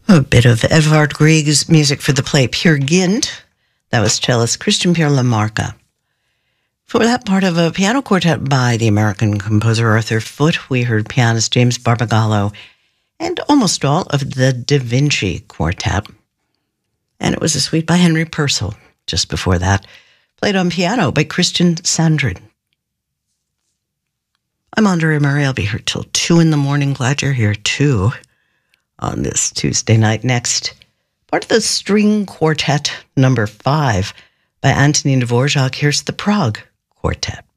A bit of Edvard Grieg's music for the play Peer Gynt. That was cellist Christian Pierre Lamarca. For that part of a piano quartet by the American composer Arthur Foote, we heard pianist James Barbagallo and almost all of the Da Vinci Quartet. And it was a suite by Henry Purcell just before that, played on piano by Christian Sandrin. I'm Andrea Murray. I'll be here till 2 in the morning. Glad you're here too on this Tuesday night. Next, part of the String Quartet number 5 by Antonin Dvorak. Here's the Prague Quartet.